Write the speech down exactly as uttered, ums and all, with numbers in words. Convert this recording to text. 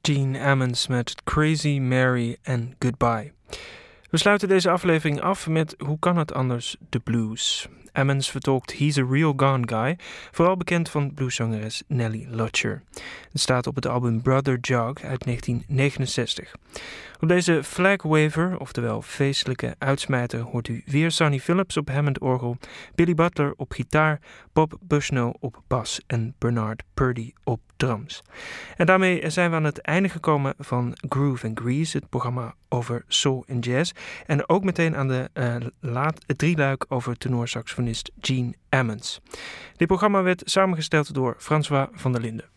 Gene Ammons met Crazy Mary and Goodbye. We sluiten deze aflevering af met Hoe kan het anders, de blues. Ammons vertolkt He's a Real Gone Guy, vooral bekend van blueszangeres Nellie Lutcher. Het staat op het album Brother Jog uit negentien negenenzestig. Op deze flag waver, oftewel feestelijke uitsmijter, hoort u weer Sonny Phillips op Hammond-orgel, Billy Butler op gitaar, Bob Bushnell op bas en Bernard Purdie op drums. En daarmee zijn we aan het einde gekomen van Groove and Grease, het programma over soul en jazz. En ook meteen aan de uh, laat, het drieluik over tenorsaxofonist Gene Ammons. Dit programma werd samengesteld door François van der Linden.